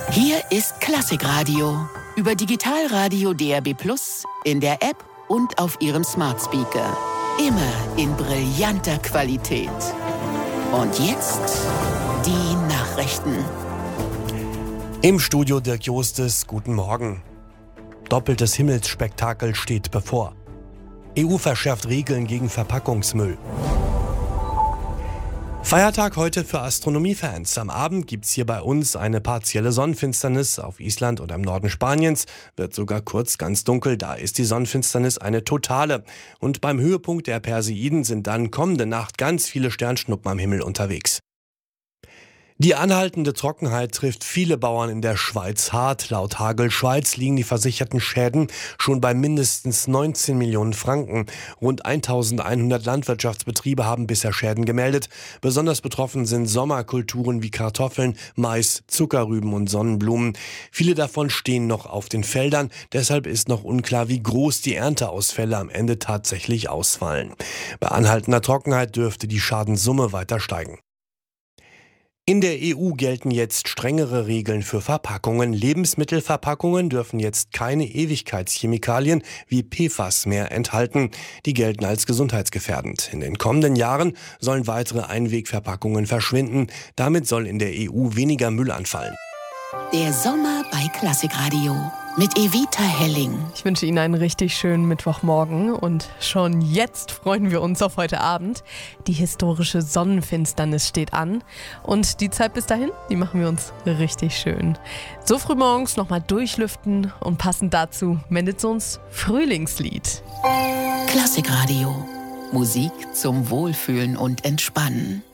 Hier ist Klassikradio. Über Digitalradio DAB+, in der App und auf Ihrem Smart Speaker. Immer in brillanter Qualität. Und jetzt die Nachrichten. Im Studio Dirk Jostes, guten Morgen. Doppeltes Himmelsspektakel steht bevor. EU verschärft Regeln gegen Verpackungsmüll. Feiertag heute für Astronomiefans. Am Abend gibt's hier bei uns eine partielle Sonnenfinsternis. Auf Island oder im Norden Spaniens wird sogar kurz ganz dunkel. Da ist die Sonnenfinsternis eine totale. Und beim Höhepunkt der Perseiden sind dann kommende Nacht ganz viele Sternschnuppen am Himmel unterwegs. Die anhaltende Trockenheit trifft viele Bauern in der Schweiz hart. Laut Hagel Schweiz liegen die versicherten Schäden schon bei mindestens 19 Millionen Franken. Rund 1100 Landwirtschaftsbetriebe haben bisher Schäden gemeldet. Besonders betroffen sind Sommerkulturen wie Kartoffeln, Mais, Zuckerrüben und Sonnenblumen. Viele davon stehen noch auf den Feldern. Deshalb ist noch unklar, wie groß die Ernteausfälle am Ende tatsächlich ausfallen. Bei anhaltender Trockenheit dürfte die Schadenssumme weiter steigen. In der EU gelten jetzt strengere Regeln für Verpackungen. Lebensmittelverpackungen dürfen jetzt keine Ewigkeitschemikalien wie PFAS mehr enthalten. Die gelten als gesundheitsgefährdend. In den kommenden Jahren sollen weitere Einwegverpackungen verschwinden. Damit soll in der EU weniger Müll anfallen. Der Sommer bei Klassikradio mit Evita Helling. Ich wünsche Ihnen einen richtig schönen Mittwochmorgen und schon jetzt freuen wir uns auf heute Abend. Die historische Sonnenfinsternis steht an und die Zeit bis dahin, die machen wir uns richtig schön. So früh morgens nochmal durchlüften und passend dazu meldet uns Frühlingslied. Klassikradio. Musik zum Wohlfühlen und Entspannen.